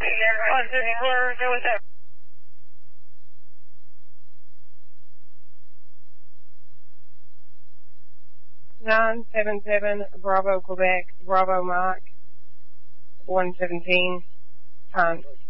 Go with that. 977 Bravo Quebec, Bravo Mike, 117, time.